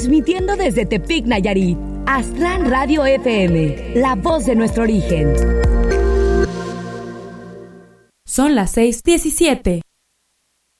Transmitiendo desde Tepic, Nayarit. Astran Radio FM, la voz de nuestro origen. Son las 6:17.